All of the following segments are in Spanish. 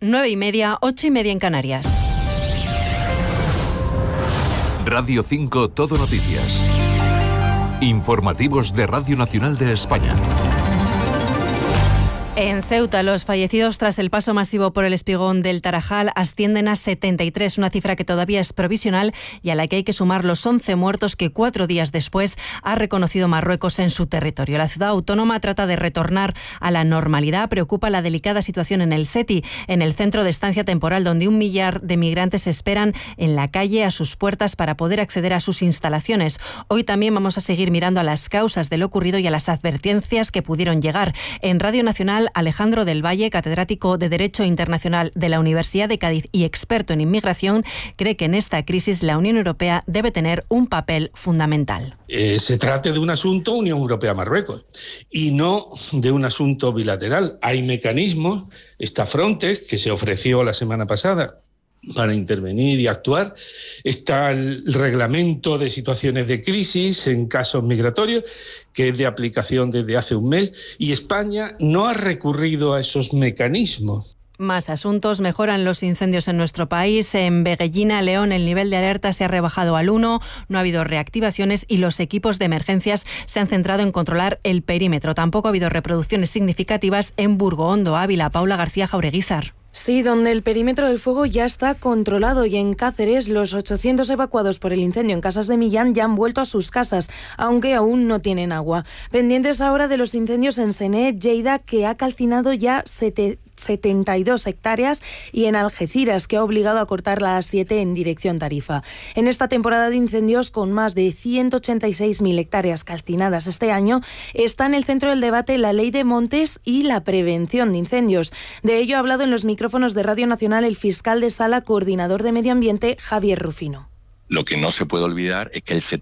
9:30, 8:30 en Canarias. Radio 5 Todo Noticias. Informativos de Radio Nacional de España. En Ceuta, los fallecidos tras el paso masivo por el espigón del Tarajal ascienden a 73, una cifra que todavía es provisional y a la que hay que sumar los 11 muertos que 4 días después ha reconocido Marruecos en su territorio. La ciudad autónoma trata de retornar a la normalidad. Preocupa la delicada situación en el Seti, en el centro de estancia temporal, donde 1 millar de migrantes esperan en la calle a sus puertas para poder acceder a sus instalaciones. Hoy también vamos a seguir mirando a las causas de lo ocurrido y a las advertencias que pudieron llegar. En Radio Nacional, Alejandro del Valle, catedrático de Derecho Internacional de la Universidad de Cádiz y experto en inmigración, cree que en esta crisis la Unión Europea debe tener un papel fundamental. Se trata de un asunto Unión Europea-Marruecos y no de un asunto bilateral. Hay mecanismos, está Frontex, que se ofreció la semana pasada para intervenir y actuar. Está el reglamento de situaciones de crisis en casos migratorios, que es de aplicación desde hace un mes, y España no ha recurrido a esos mecanismos. Más asuntos. Mejoran los incendios en nuestro país. En Veguellina, León, el nivel de alerta se ha rebajado al 1, no ha habido reactivaciones y los equipos de emergencias se han centrado en controlar el perímetro. Tampoco ha habido reproducciones significativas en Burgoondo, Ávila. Paula García Jaureguizar. Sí, donde el perímetro del fuego ya está controlado, y en Cáceres los 800 evacuados por el incendio en Casas de Millán ya han vuelto a sus casas, aunque aún no tienen agua. Pendientes ahora de los incendios en Sené, Lleida, que ha calcinado ya 72 hectáreas, y en Algeciras, que ha obligado a cortar la A7 en dirección Tarifa. En esta temporada de incendios, con más de 186.000 hectáreas calcinadas este año, está en el centro del debate la ley de montes y la prevención de incendios. De ello ha hablado en los micrófonos de Radio Nacional el fiscal de Sala, coordinador de Medio Ambiente, Javier Rufino. Lo que no se puede olvidar es que el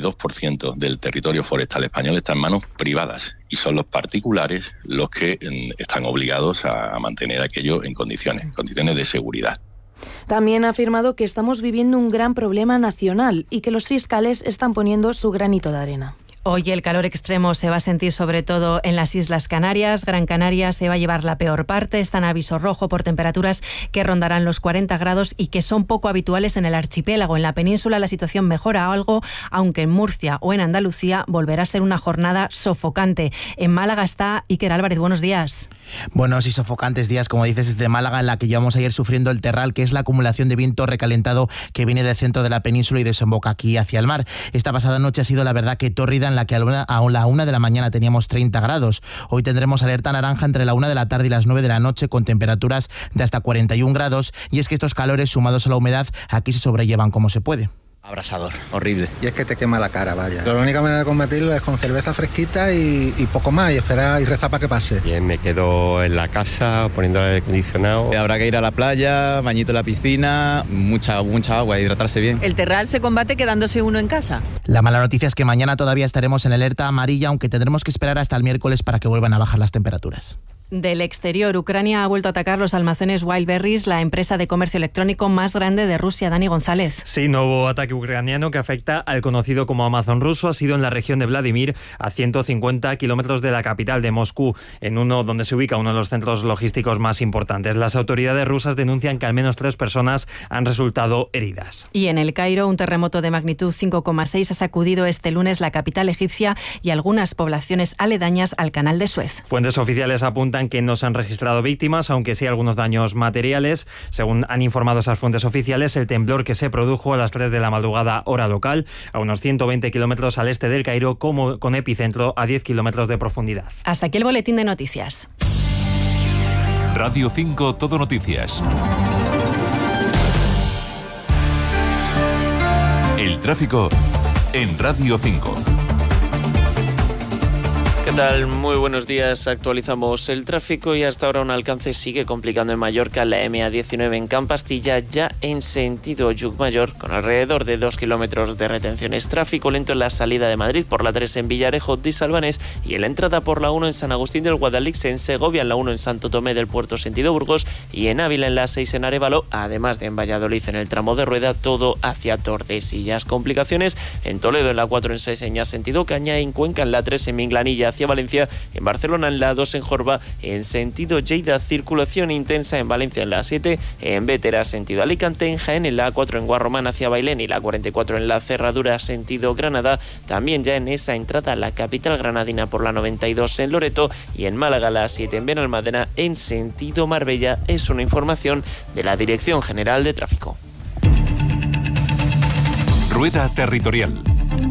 72% del territorio forestal español está en manos privadas y son los particulares los que están obligados a mantener aquello en condiciones de seguridad. También ha afirmado que estamos viviendo un gran problema nacional y que los fiscales están poniendo su granito de arena. Hoy el calor extremo se va a sentir sobre todo en las Islas Canarias. Gran Canaria se va a llevar la peor parte. Está en aviso rojo por temperaturas que rondarán los 40 grados y que son poco habituales en el archipiélago. En la península la situación mejora algo, aunque en Murcia o en Andalucía volverá a ser una jornada sofocante. En Málaga está Iker Álvarez. Buenos días. Buenos y sofocantes días, como dices, desde Málaga, en la que llevamos ayer sufriendo el terral, que es la acumulación de viento recalentado que viene del centro de la península y desemboca aquí hacia el mar. Esta pasada noche ha sido, la verdad, que tórrida, en la que a la 1 de la mañana teníamos 30 grados. Hoy tendremos alerta naranja entre la 1 de la tarde y las 9 de la noche, con temperaturas de hasta 41 grados, y es que estos calores, sumados a la humedad, aquí se sobrellevan como se puede. Abrasador, horrible. Y es que te quema la cara, vaya. Pero la única manera de combatirlo es con cerveza fresquita y poco más, y esperar y rezar para que pase. Bien, me quedo en la casa poniendo el aire acondicionado. Habrá que ir a la playa, bañito en la piscina, mucha agua, hidratarse bien. ¿El terral se combate quedándose uno en casa? La mala noticia es que mañana todavía estaremos en alerta amarilla, aunque tendremos que esperar hasta el miércoles para que vuelvan a bajar las temperaturas. Del exterior, Ucrania ha vuelto a atacar los almacenes Wildberries, la empresa de comercio electrónico más grande de Rusia. Dani González. Sí, nuevo ataque ucraniano que afecta al conocido como Amazon ruso. Ha sido en la región de Vladimir, a 150 kilómetros de la capital de Moscú, en uno donde se ubica uno de los centros logísticos más importantes. Las autoridades rusas denuncian que al menos 3 personas han resultado heridas. Y en El Cairo, un terremoto de magnitud 5,6 ha sacudido este lunes la capital egipcia y algunas poblaciones aledañas al canal de Suez. Fuentes oficiales apuntan que no se han registrado víctimas, aunque sí algunos daños materiales. Según han informado esas fuentes oficiales, el temblor que se produjo a las 3 de la madrugada hora local, a unos 120 kilómetros al este del Cairo, con epicentro a 10 kilómetros de profundidad. Hasta aquí el boletín de noticias. Radio 5 Todo Noticias. El tráfico en Radio 5. ¿Qué tal? Muy buenos días. Actualizamos el tráfico y hasta ahora un alcance sigue complicando en Mallorca la MA19 en Campastilla, ya en sentido Llucmayor, con alrededor de 2 kilómetros de retenciones. Tráfico lento en la salida de Madrid por la 3 en Villarejo de Salvanés y en la entrada por la 1 en San Agustín del Guadalix, en Segovia, en la 1 en Santo Tomé del Puerto sentido Burgos y en Ávila en la 6 en Arévalo, además de en Valladolid en el tramo de Rueda, todo hacia Tordesillas. Complicaciones en Toledo en la 4 en Seseña sentido Caña, en Cuenca en la 3 en Minglanilla hacia Valencia, en Barcelona en la A2 en Jorba, en sentido Lleida, circulación intensa en Valencia en la A7, en Bétera sentido Alicante, en Jaén en la A4 en Guarromán hacia Bailén y la 44 en la Cerradura sentido Granada, también ya en esa entrada a la capital granadina por la 92 en Loreto y en Málaga la A7 en Benalmádena en sentido Marbella. Es una información de la Dirección General de Tráfico. Rueda Territorial.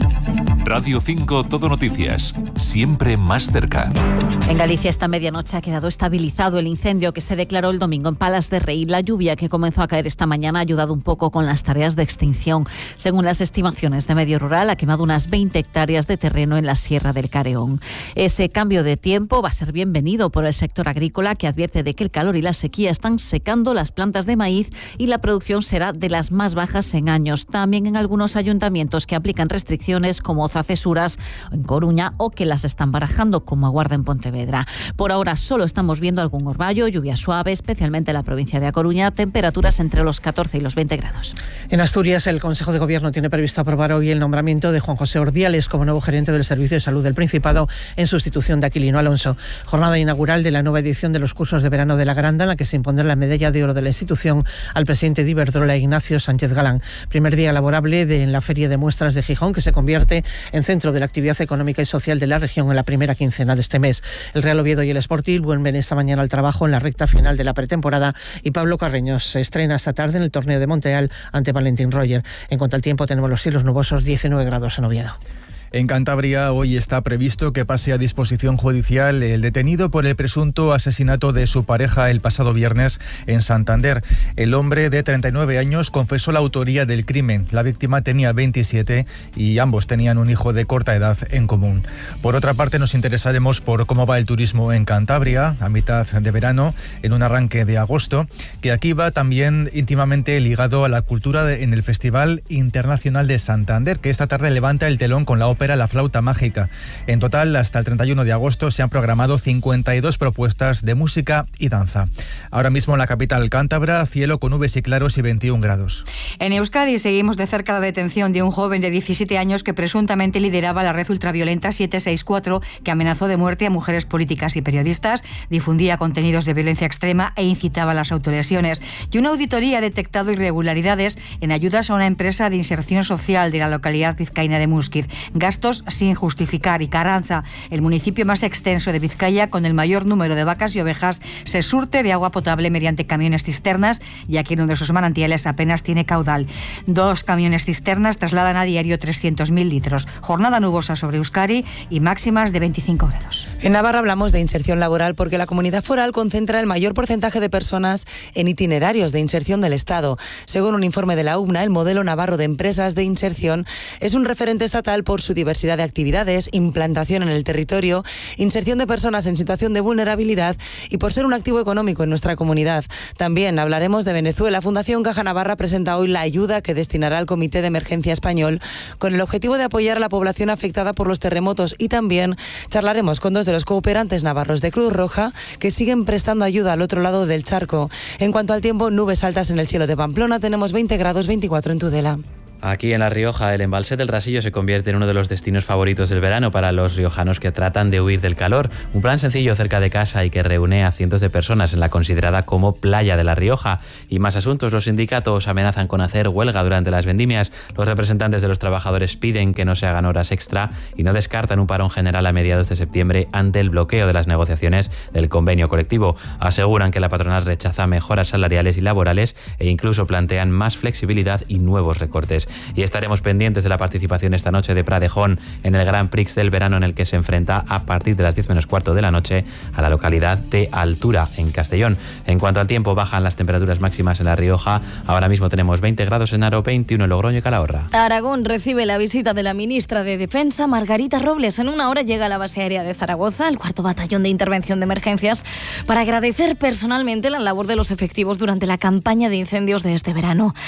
Radio 5 Todo Noticias, siempre más cerca. En Galicia esta medianoche ha quedado estabilizado el incendio que se declaró el domingo en Palas de Rey. La lluvia que comenzó a caer esta mañana ha ayudado un poco con las tareas de extinción. Según las estimaciones de Medio Rural, ha quemado unas 20 hectáreas de terreno en la Sierra del Careón. Ese cambio de tiempo va a ser bienvenido por el sector agrícola, que advierte de que el calor y la sequía están secando las plantas de maíz y la producción será de las más bajas en años. También en algunos ayuntamientos que aplican restricciones como Zacesuras en Coruña o que las están barajando como Aguarda en Pontevedra. Por ahora solo estamos viendo algún orvallo, lluvia suave, especialmente en la provincia de A Coruña, temperaturas entre los 14 y los 20 grados. En Asturias, el Consejo de Gobierno tiene previsto aprobar hoy el nombramiento de Juan José Ordiales como nuevo gerente del Servicio de Salud del Principado en sustitución de Aquilino Alonso. Jornada inaugural de la nueva edición de los cursos de verano de la Granda, en la que se impondrá la medalla de oro de la institución al presidente de Iberdrola, Ignacio Sánchez Galán. Primer día laborable en la Feria de Muestras de Gijón, que se convierte en centro de la actividad económica y social de la región en la primera quincena de este mes. El Real Oviedo y el Sporting vuelven esta mañana al trabajo en la recta final de la pretemporada y Pablo Carreño se estrena esta tarde en el torneo de Montreal ante Valentín Roger. En cuanto al tiempo, tenemos los cielos nubosos, 19 grados en Oviedo. En Cantabria hoy está previsto que pase a disposición judicial el detenido por el presunto asesinato de su pareja el pasado viernes en Santander. El hombre de 39 años confesó la autoría del crimen. La víctima tenía 27 y ambos tenían un hijo de corta edad en común. Por otra parte, nos interesaremos por cómo va el turismo en Cantabria a mitad de verano, en un arranque de agosto, que aquí va también íntimamente ligado a la cultura en el Festival Internacional de Santander, que esta tarde levanta el telón con la ópera La Flauta Mágica. En total, hasta el 31 de agosto se han programado 52 propuestas de música y danza. Ahora mismo en la capital cántabra, cielo con nubes y claros y 21 grados. En Euskadi seguimos de cerca la detención de un joven de 17 años que presuntamente lideraba la red ultraviolenta 764, que amenazó de muerte a mujeres políticas y periodistas, difundía contenidos de violencia extrema e incitaba a las autolesiones. Y una auditoría ha detectado irregularidades en ayudas a una empresa de inserción social de la localidad vizcaína de Muskiz. Gastos sin justificar. Y Carranza, el municipio más extenso de Vizcaya con el mayor número de vacas y ovejas, se surte de agua potable mediante camiones cisternas, ya que uno de sus manantiales apenas tiene caudal. 2 camiones cisternas trasladan a diario 300.000 litros. Jornada nubosa sobre Euskadi y máximas de 25 grados. En Navarra hablamos de inserción laboral porque la comunidad foral concentra el mayor porcentaje de personas en itinerarios de inserción del Estado. Según un informe de la UBNA, el modelo navarro de empresas de inserción es un referente estatal por su diversidad de actividades, implantación en el territorio, inserción de personas en situación de vulnerabilidad y por ser un activo económico en nuestra comunidad. También hablaremos de Venezuela. Fundación Caja Navarra presenta hoy la ayuda que destinará al Comité de Emergencia Español con el objetivo de apoyar a la población afectada por los terremotos, y también charlaremos con 2 de los cooperantes navarros de Cruz Roja que siguen prestando ayuda al otro lado del charco. En cuanto al tiempo, nubes altas en el cielo de Pamplona, tenemos 20 grados, 24 en Tudela. Aquí en La Rioja, el embalse del Rasillo se convierte en uno de los destinos favoritos del verano para los riojanos que tratan de huir del calor. Un plan sencillo cerca de casa y que reúne a cientos de personas en la considerada como Playa de La Rioja. Y más asuntos, los sindicatos amenazan con hacer huelga durante las vendimias. Los representantes de los trabajadores piden que no se hagan horas extra y no descartan un parón general a mediados de septiembre ante el bloqueo de las negociaciones del convenio colectivo. Aseguran que la patronal rechaza mejoras salariales y laborales e incluso plantean más flexibilidad y nuevos recortes. Y estaremos pendientes de la participación esta noche de Pradejón en el Grand Prix del verano, en el que se enfrenta a partir de las 10 menos cuarto de la noche a la localidad de Altura, en Castellón. En cuanto al tiempo, bajan las temperaturas máximas en La Rioja. Ahora mismo tenemos 20 grados en Haro, 21 en Logroño y Calahorra. Aragón recibe la visita de la ministra de Defensa, Margarita Robles. En una hora llega a la base aérea de Zaragoza, el 4º Batallón de Intervención de Emergencias, para agradecer personalmente la labor de los efectivos durante la campaña de incendios de este verano.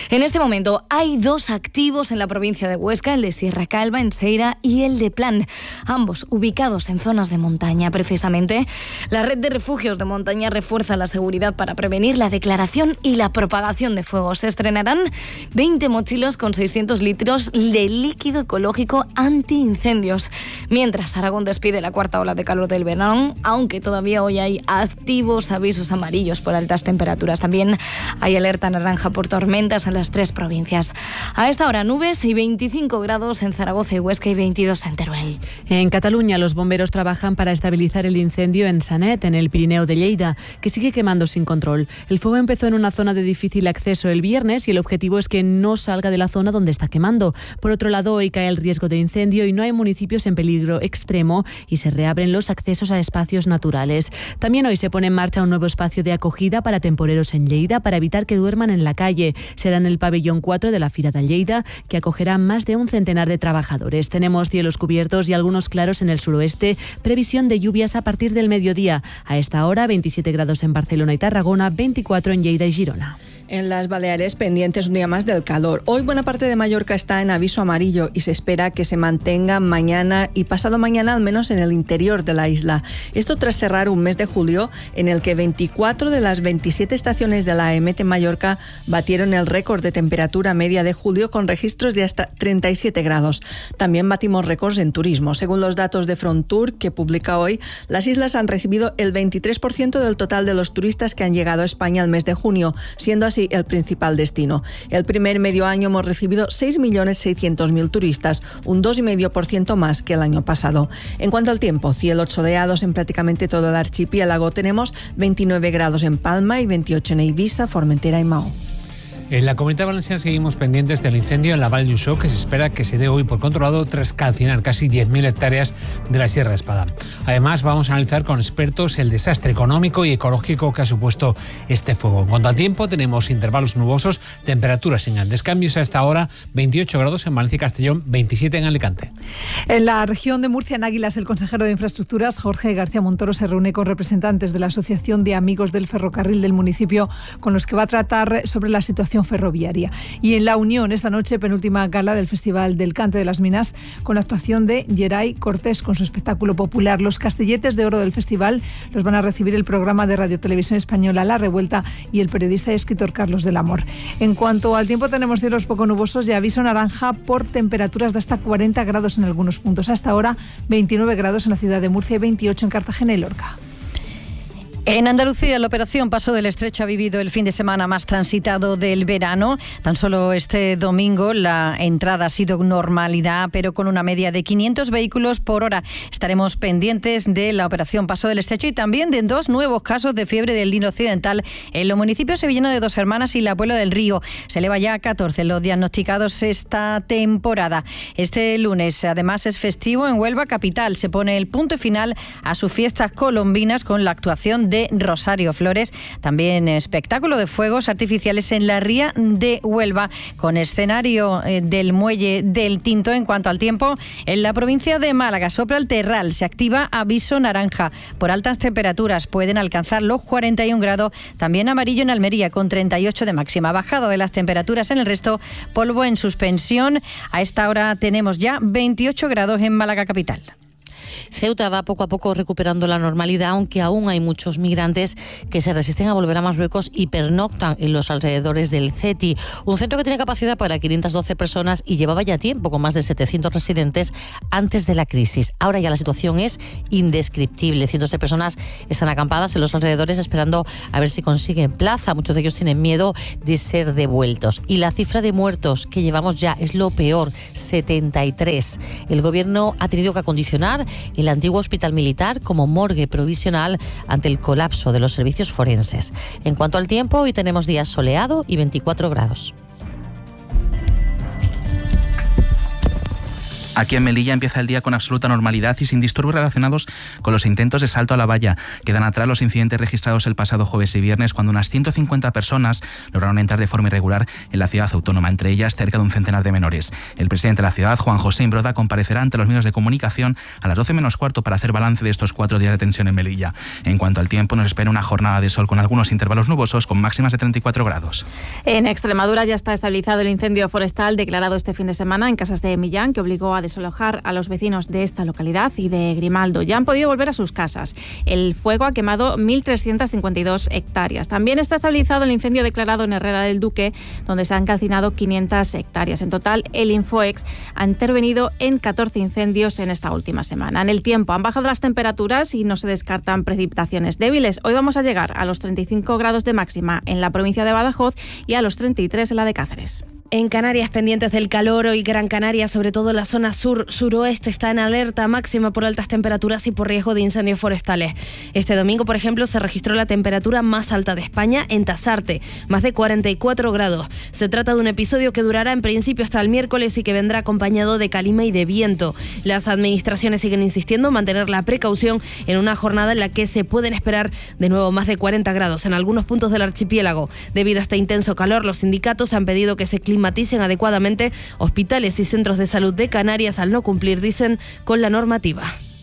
En este momento hay 2 activos en la provincia de Huesca, el de Sierra Calva, en Seira, y el de Plan, ambos ubicados en zonas de montaña. Precisamente, la red de refugios de montaña refuerza la seguridad para prevenir la declaración y la propagación de fuegos. Se estrenarán 20 mochilas con 600 litros de líquido ecológico antiincendios. Mientras, Aragón despide la 4ª ola de calor del verano, aunque todavía hoy hay activos avisos amarillos por altas temperaturas. También hay alerta naranja por tormentas en las 3 provincias. A esta hora, nubes y 25 grados en Zaragoza y Huesca y 22 en Teruel. En Cataluña, los bomberos trabajan para estabilizar el incendio en Sanet, en el Pirineo de Lleida, que sigue quemando sin control. El fuego empezó en una zona de difícil acceso el viernes y el objetivo es que no salga de la zona donde está quemando. Por otro lado, hoy cae el riesgo de incendio y no hay municipios en peligro extremo y se reabren los accesos a espacios naturales. También hoy se pone en marcha un nuevo espacio de acogida para temporeros en Lleida para evitar que duerman en la calle. Será en el pabellón 4 de la Fira de Lleida, que acogerá más de un centenar de trabajadores. Tenemos cielos cubiertos y algunos claros en el suroeste. Previsión de lluvias a partir del mediodía. A esta hora, 27 grados en Barcelona y Tarragona, 24 en Lleida y Girona. En las Baleares, pendientes un día más del calor. Hoy buena parte de Mallorca está en aviso amarillo y se espera que se mantenga mañana y pasado mañana, al menos en el interior de la isla. Esto tras cerrar un mes de julio en el que 24 de las 27 estaciones de la EMET en Mallorca batieron el récord de temperatura media de julio con registros de hasta 37 grados. También batimos récords en turismo. Según los datos de Frontour, que publica hoy, las islas han recibido el 23% del total de los turistas que han llegado a España al mes de junio, siendo así el principal destino. El primer medio año hemos recibido 6.600.000 turistas, un 2,5% más que el año pasado. En cuanto al tiempo, cielos soleados en prácticamente todo el archipiélago. Tenemos 29 grados en Palma y 28 en Eivissa, Formentera y Mao. En la Comunidad Valenciana seguimos pendientes del incendio en la Val d'Uixó, que se espera que se dé hoy por controlado tras calcinar casi 10.000 hectáreas de la Sierra de Espada. Además, vamos a analizar con expertos el desastre económico y ecológico que ha supuesto este fuego. En cuanto al tiempo, tenemos intervalos nubosos, temperaturas sin grandes cambios a esta hora, 28 grados en Valencia y Castellón, 27 en Alicante. En la región de Murcia, en Águilas, el consejero de Infraestructuras, Jorge García Montoro, se reúne con representantes de la Asociación de Amigos del Ferrocarril del municipio, con los que va a tratar sobre la situación ferroviaria. Y en La Unión, esta noche, penúltima gala del Festival del Cante de las Minas, con la actuación de Geray Cortés con su espectáculo popular. Los castelletes de oro del festival los van a recibir el programa de Radio Televisión Española La Revuelta y el periodista y escritor Carlos del Amor. En cuanto al tiempo, tenemos cielos poco nubosos y aviso naranja por temperaturas de hasta 40 grados en algunos puntos. Hasta ahora, 29 grados en la ciudad de Murcia y 28 en Cartagena y Lorca. En Andalucía, la operación Paso del Estrecho ha vivido el fin de semana más transitado del verano. Tan solo este domingo la entrada ha sido normalidad, pero con una media de 500 vehículos por hora. Estaremos pendientes de la operación Paso del Estrecho y también de 2 nuevos casos de fiebre del Nilo Occidental en los municipios sevillanos de Dos Hermanas y La Puebla del Río. Se eleva ya a 14 los diagnosticados esta temporada. Este lunes, además, es festivo en Huelva capital. Se pone el punto final a sus fiestas colombinas con la actuación de Rosario Flores, también espectáculo de fuegos artificiales en la ría de Huelva, con escenario del muelle del Tinto. En cuanto al tiempo, en la provincia de Málaga sopla el terral, se activa aviso naranja por altas temperaturas, pueden alcanzar los 41 grados, también amarillo en Almería con 38 de máxima. Bajada de las temperaturas en el resto, polvo en suspensión. A esta hora tenemos ya 28 grados en Málaga capital. Ceuta va poco a poco recuperando la normalidad, aunque aún hay muchos migrantes que se resisten a volver a Marruecos y pernoctan en los alrededores del CETI, un centro que tiene capacidad para 512 personas y llevaba ya tiempo con más de 700 residentes antes de la crisis. Ahora ya la situación es indescriptible. Cientos de personas están acampadas en los alrededores esperando a ver si consiguen plaza. Muchos de ellos tienen miedo de ser devueltos. Y la cifra de muertos que llevamos ya es lo peor, 73. El gobierno ha tenido que acondicionar el antiguo hospital militar como morgue provisional ante el colapso de los servicios forenses. En cuanto al tiempo, hoy tenemos día soleado y 24 grados. Aquí en Melilla empieza el día con absoluta normalidad y sin disturbios relacionados con los intentos de salto a la valla. Quedan atrás los incidentes registrados el pasado jueves y viernes, cuando unas 150 personas lograron entrar de forma irregular en la ciudad autónoma, entre ellas cerca de un centenar de menores. El presidente de la ciudad, Juan José Imbroda, comparecerá ante los medios de comunicación a las 12 menos cuarto para hacer balance de estos 4 días de tensión en Melilla. En cuanto al tiempo, nos espera una jornada de sol con algunos intervalos nubosos con máximas de 34 grados. En Extremadura ya está estabilizado el incendio forestal declarado este fin de semana en Casas de Millán, que obligó a desalojar a los vecinos de esta localidad y de Grimaldo. Ya han podido volver a sus casas. El fuego ha quemado 1.352 hectáreas. También está estabilizado el incendio declarado en Herrera del Duque, donde se han calcinado 500 hectáreas. En total, el Infoex ha intervenido en 14 incendios en esta última semana. En el tiempo han bajado las temperaturas y no se descartan precipitaciones débiles. Hoy vamos a llegar a los 35 grados de máxima en la provincia de Badajoz y a los 33 en la de Cáceres. En Canarias, pendientes del calor, hoy Gran Canaria, sobre todo la zona sur-suroeste, está en alerta máxima por altas temperaturas y por riesgo de incendios forestales. Este domingo, por ejemplo, se registró la temperatura más alta de España en Tasarte, más de 44 grados. Se trata de un episodio que durará en principio hasta el miércoles y que vendrá acompañado de calima y de viento. Las administraciones siguen insistiendo en mantener la precaución en una jornada en la que se pueden esperar de nuevo más de 40 grados en algunos puntos del archipiélago. Debido a este intenso calor, los sindicatos han pedido que se climaticen adecuadamente hospitales y centros de salud de Canarias al no cumplir, dicen, con la normativa.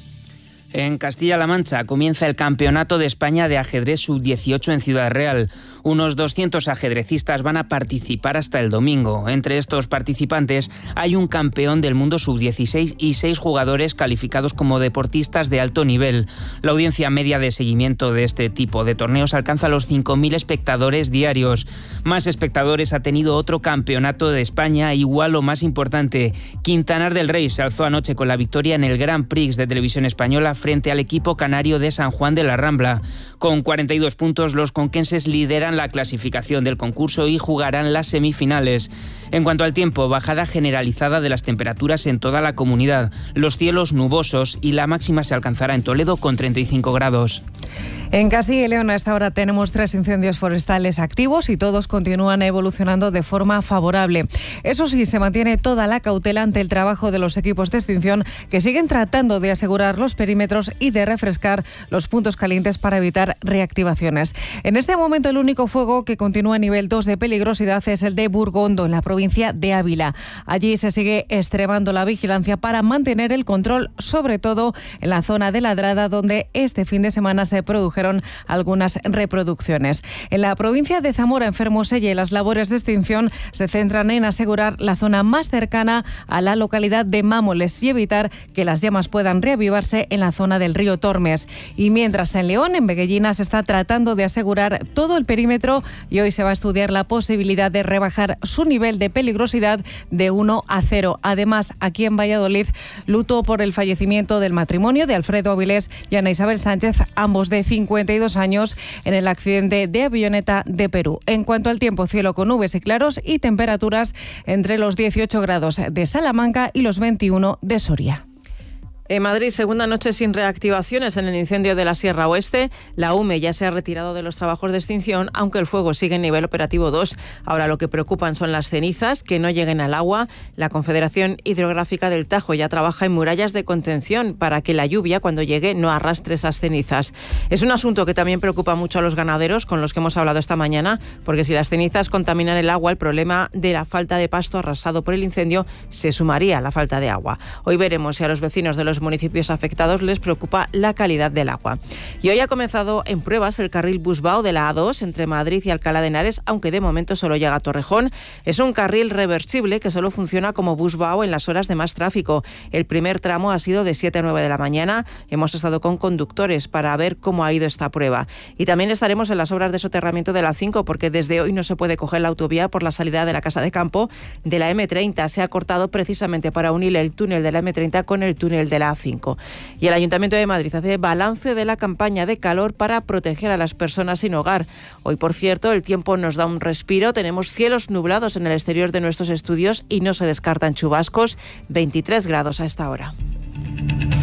En Castilla-La Mancha comienza el Campeonato de España de Ajedrez Sub-18 en Ciudad Real. Unos 200 ajedrecistas van a participar hasta el domingo. Entre estos participantes hay un campeón del mundo Sub-16 y 6 jugadores calificados como deportistas de alto nivel. La audiencia media de seguimiento de este tipo de torneos alcanza los 5.000 espectadores diarios. Más espectadores ha tenido otro Campeonato de España igual o más importante. Quintanar del Rey se alzó anoche con la victoria en el Grand Prix de Televisión Española frente al equipo canario de San Juan de la Rambla. Con 42 puntos, los conquenses lideran la clasificación del concurso y jugarán las semifinales. En cuanto al tiempo, bajada generalizada de las temperaturas en toda la comunidad. Los cielos nubosos y la máxima se alcanzará en Toledo con 35 grados. En Castilla y León a esta hora tenemos 3 incendios forestales activos y todos continúan evolucionando de forma favorable. Eso sí, se mantiene toda la cautela ante el trabajo de los equipos de extinción que siguen tratando de asegurar los perímetros y de refrescar los puntos calientes para evitar reactivaciones. En este momento el único fuego que continúa a nivel 2 de peligrosidad es el de Burgondo, en la provincia de Ávila. Allí se sigue extremando la vigilancia para mantener el control, sobre todo en la zona de Ladrada, donde este fin de semana se produjeron algunas reproducciones. En la provincia de Zamora, en Fermoselle, las labores de extinción se centran en asegurar la zona más cercana a la localidad de Mámoles y evitar que las llamas puedan reavivarse en la zona del río Tormes. Y mientras en León, en Beguellina, se está tratando de asegurar todo el perímetro y hoy se va a estudiar la posibilidad de rebajar su nivel de peligrosidad de 1 a 0. Además, aquí en Valladolid, luto por el fallecimiento del matrimonio de Alfredo Avilés y Ana Isabel Sánchez, ambos de 52 años, en el accidente de avioneta de Perú. En cuanto al tiempo, cielo con nubes y claros y temperaturas entre los 18 grados de Salamanca y los 21 de Soria. En Madrid, segunda noche sin reactivaciones en el incendio de la Sierra Oeste. La UME ya se ha retirado de los trabajos de extinción, aunque el fuego sigue en nivel operativo 2. Ahora lo que preocupan son las cenizas, que no lleguen al agua. La Confederación Hidrográfica del Tajo ya trabaja en murallas de contención para que la lluvia, cuando llegue, no arrastre esas cenizas. Es un asunto que también preocupa mucho a los ganaderos, con los que hemos hablado esta mañana, porque si las cenizas contaminan el agua, el problema de la falta de pasto arrasado por el incendio se sumaría a la falta de agua. Hoy veremos si a los vecinos de los municipios afectados les preocupa la calidad del agua. Y hoy ha comenzado en pruebas el carril Busbao de la A2 entre Madrid y Alcalá de Henares, aunque de momento solo llega a Torrejón. Es un carril reversible que solo funciona como Busbao en las horas de más tráfico. El primer tramo ha sido de 7 a 9 de la mañana. Hemos estado con conductores para ver cómo ha ido esta prueba. Y también estaremos en las obras de soterramiento de la 5, porque desde hoy no se puede coger la autovía por la salida de la Casa de Campo de la M30. Se ha cortado precisamente para unir el túnel de la M30 con el túnel de la A5. Y el Ayuntamiento de Madrid hace balance de la campaña de calor para proteger a las personas sin hogar. Hoy, por cierto, el tiempo nos da un respiro. Tenemos cielos nublados en el exterior de nuestros estudios y no se descartan chubascos. 23 grados a esta hora.